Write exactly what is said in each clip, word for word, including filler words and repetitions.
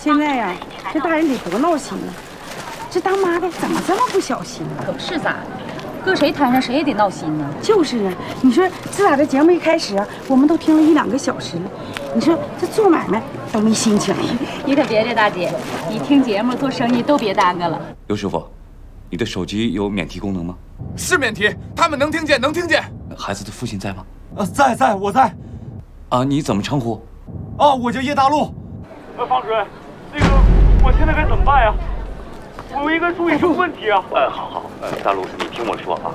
现在呀，这大人得多闹心啊！这当妈的怎么这么不小心呢？ 可不是咋的，搁谁摊上谁也得闹心呢。 就是啊，你说自打这节目一开始啊，我们都听了一两个小时了，你说这做买卖都没心情了。 你可别这大姐，你听节目做生意都别耽搁了。 刘师傅，你的手机有免提功能吗？ 是免提，他们能听见，能听见。 孩子的父亲在吗？ 呃，在在，我在。 啊，你怎么称呼？ 哦，我叫叶大陆。 呃，方主任，那个，我现在该怎么办呀？我应该注意什么问题啊？ 呃，好好，呃，大陆，你听我说啊。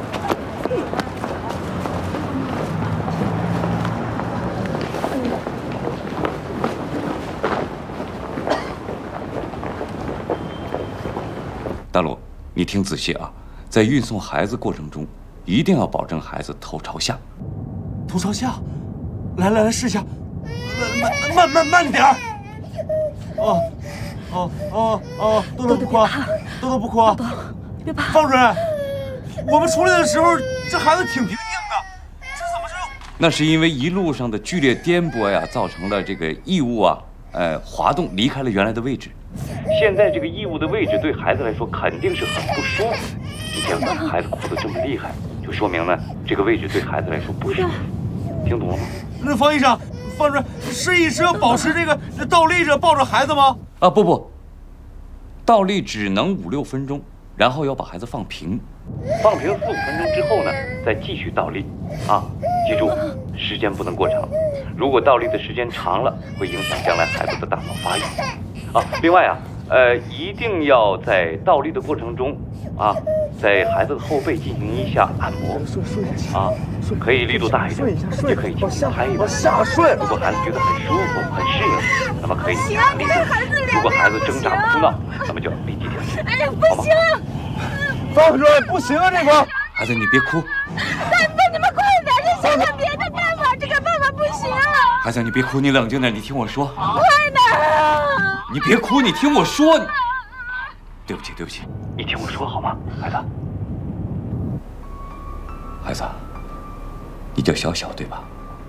大陆，你听仔细啊，在运送孩子过程中，一定要保证孩子头朝下。 头朝下，来来来，试一下，慢慢慢慢点儿。哦，哦哦哦，豆豆不哭，豆豆不哭， 豆豆，别怕。 方主任，我们出来的时候，这孩子挺平静的，这怎么就…… 那是因为一路上的剧烈颠簸呀，造成了这个异物啊，呃，滑动离开了原来的位置。 现在这个异物的位置对孩子来说肯定是很不舒服。你看孩子哭得这么厉害，就说明呢，这个位置对孩子来说不舒服。听懂了吗？ 那方医生，方主任，示意是要保持这个倒立着抱着孩子吗？ 啊，不不，倒立只能五六分钟，然后要把孩子放平。 放平四五分钟之后呢，再继续倒立。啊，记住，时间不能过长。如果倒立的时间长了，会影响将来孩子的大脑发育。啊，另外啊，呃，一定要在倒立的过程中，啊，在孩子的后背进行一下按摩，啊，可以力度大一点，也可以轻轻拍一拍。 下顺。 如果孩子觉得很舒服、很适应，那么可以强力点；如果孩子挣扎哭闹，那么就立即停止。 哎呀，不行！ 方主任，不行啊，这个。 孩子，你别哭。 大夫，你们快点，想想别的办法，这个办法不行。 孩子，你别哭，你冷静点，你听我说。 快点！ 你别哭，你听我说。对不起，对不起， 你听我说好吗，孩子？ 孩子，你叫小小对吧？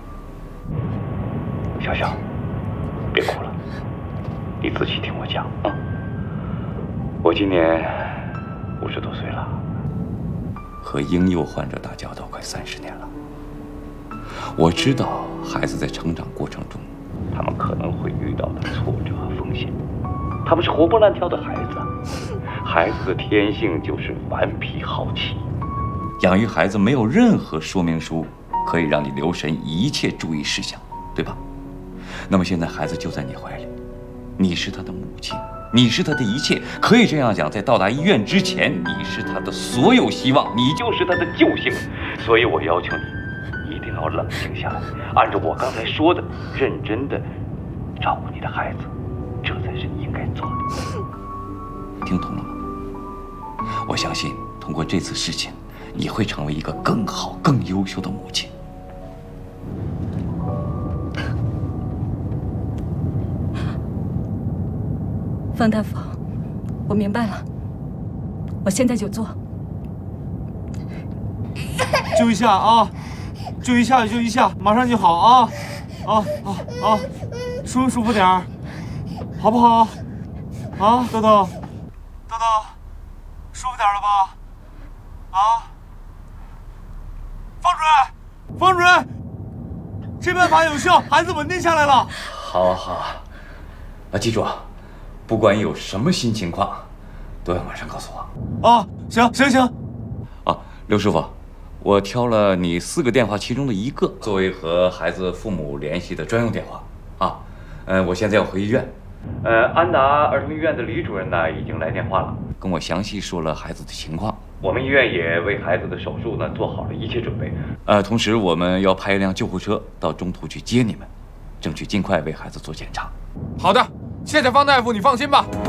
小小，别哭了，你仔细听我讲啊。我今年五十多岁了， 和婴幼患者打交道快三十年了。我知道孩子在成长过程中， 他们可能会遇到的挫折和风险。他们是活蹦乱跳的孩子，孩子的天性就是顽皮好奇。 养育孩子没有任何说明书可以让你留神一切注意事项，对吧？那么现在孩子就在你怀里，你是他的母亲，你是他的一切。可以这样讲，在到达医院之前，你是他的所有希望，你就是他的救星。 所以我要求你一定要冷静下来，按照我刚才说的，认真的照顾你的孩子，这才是你应该做的。 听懂了吗？我相信通过这次事情，你会成为一个更好、更优秀的母亲。 方大夫，我明白了，我现在就做。 就一下啊，就一下就一下，马上就好啊！啊啊啊！舒不舒服点儿？好不好？啊，豆豆，豆豆，舒服点了吧？啊，方主任，方主任，这办法有效，孩子稳定下来了。 好好，啊，记住啊，不管有什么新情况，都要马上告诉我。 啊，行行行。 啊，刘师傅，我挑了你四个电话其中的一个作为和孩子父母联系的专用电话。啊，嗯，我现在要回医院。 呃，安达儿童医院的李主任呢已经来电话了， 跟我详细说了孩子的情况。 我们医院也为孩子的手术呢做好了一切准备。 呃，同时我们要派一辆救护车到中途去接你们，争取尽快为孩子做检查。 好的，谢谢方大夫，你放心吧。